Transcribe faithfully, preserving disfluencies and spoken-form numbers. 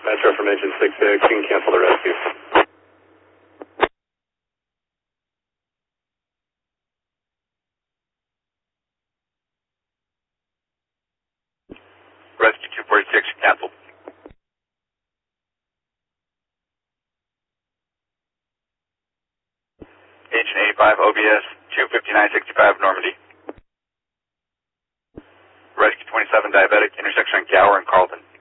Metro from engine six six, you can cancel the rescue. Rescue two forty-six, cancel. Agent eighty-five, O B S, two fifty-nine sixty-five, Normandy. Rescue twenty-seven, diabetic, intersection on Gower and Carlton.